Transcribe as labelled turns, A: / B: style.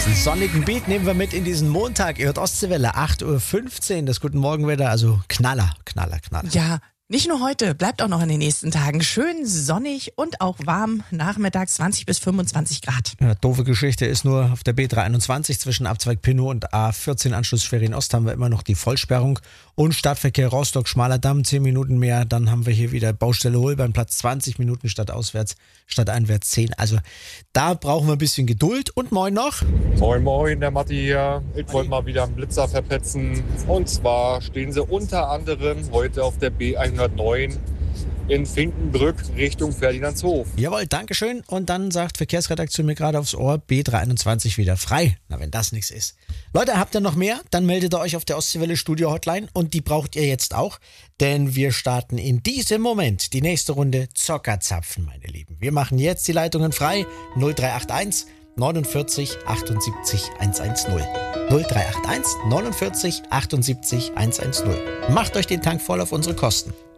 A: Diesen sonnigen Beat nehmen wir mit in diesen Montag. Ihr hört Ostseewelle, 8.15 Uhr, das Guten Morgenwetter, also Knaller.
B: Ja, nicht nur heute, bleibt auch noch in den nächsten Tagen schön sonnig und auch warm. Nachmittags 20 bis 25 Grad.
A: Ja, doofe Geschichte ist nur, auf der B321 zwischen Abzweig Pinnow und A14 Anschluss Schwerin Ost haben wir immer noch die Vollsperrung. Und Stadtverkehr Rostock, Schmaler Damm, 10 Minuten mehr. Dann haben wir hier wieder Baustelle Holbeinplatz, 20 Minuten statt einwärts 10. Also da brauchen wir ein bisschen Geduld. Und moin noch.
C: Moin, der Matti hier. Ich wollte mal wieder einen Blitzer verpetzen. Und zwar stehen sie unter anderem heute auf der B109 in Finkenbrück Richtung Ferdinandshof.
A: Jawohl, Dankeschön. Und dann sagt Verkehrsredaktion mir gerade aufs Ohr, B321 wieder frei. Na, wenn das nichts ist. Leute, habt ihr noch mehr? Dann meldet ihr euch auf der Ostseewelle Studio Hotline und die braucht ihr jetzt auch, denn wir starten in diesem Moment die nächste Runde Zockerzapfen, meine Lieben. Wir machen jetzt die Leitungen frei. 0381 49 78 110. 0381 49 78 110. Macht euch den Tank voll auf unsere Kosten.